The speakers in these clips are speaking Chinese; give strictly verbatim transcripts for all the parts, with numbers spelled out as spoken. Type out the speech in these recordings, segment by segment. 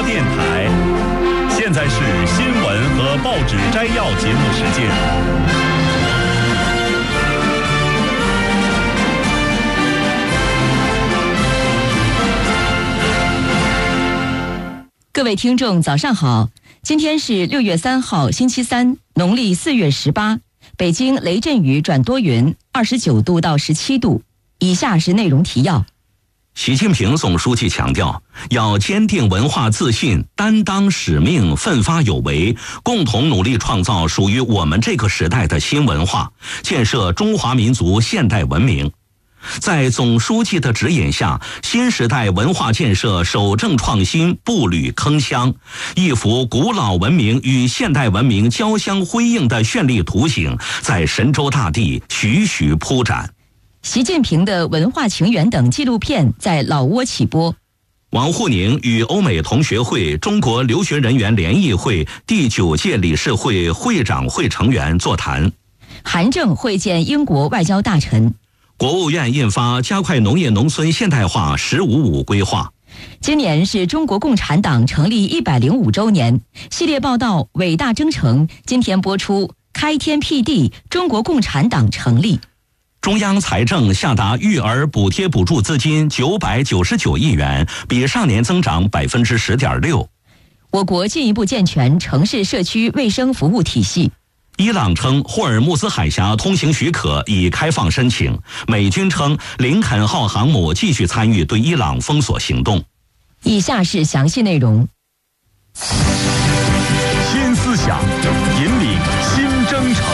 电台。现在是新闻和报纸摘要节目时间。 各位听众早上好，今天是六月三号星期三，农历四月十八，北京雷阵雨转多云，二十九度到十七度。以下是内容提要。 习近平总书记强调，要坚定文化自信，担当使命，奋发有为，共同努力创造属于我们这个时代的新文化，建设中华民族现代文明。在总书记的指引下，新时代文化建设守正创新，步履铿锵，一幅古老文明与现代文明交相辉映的绚丽图景在神州大地徐徐铺展。 习近平的文化情缘等纪录片在老挝起播。 王沪宁与欧美同学会中国留学人员联谊会第九届理事会会长会成员座谈。 韩正会见英国外交大臣。 国务院印发加快农业农村现代化“十五五”规划。 今年是中国共产党成立一百零五周年，系列报道《伟大征程》今天播出。开天辟地，中国共产党成立。 中央财政下达育儿补贴补助资金九百九十九亿元，比上年增长百分之十点六。 我国进一步健全城市社区卫生服务体系。 伊朗称霍尔木兹海峡通行许可已开放申请。美军称林肯号航母继续参与对伊朗封锁行动。 以下是详细内容。 新思想引领新征程。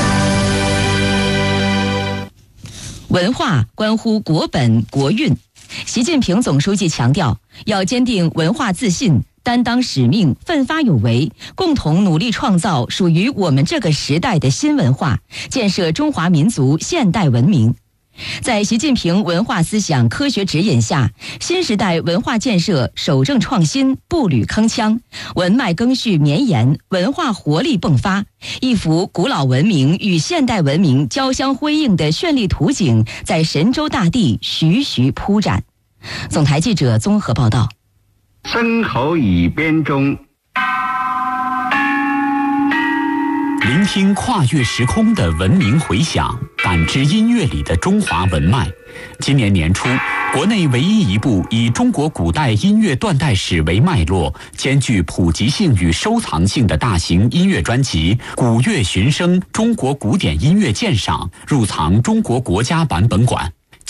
文化关乎国本国运，习近平总书记强调，要坚定文化自信，担当使命，奋发有为，共同努力创造属于我们这个时代的新文化，建设中华民族现代文明。在习近平文化思想科学指引下，新时代文化建设守正创新，步履铿锵，文脉赓续绵延，文化活力迸发，一幅古老文明与现代文明交相辉映的绚丽图景在神州大地徐徐铺展。总台记者综合报道。 声口语编钟， 聆听跨越时空的文明回响，感知音乐里的中华文脉。今年年初，国内唯一一部以中国古代音乐断代史为脉络，兼具普及性与收藏性的大型音乐专辑《古乐寻声：中国古典音乐鉴赏》入藏中国国家版本馆。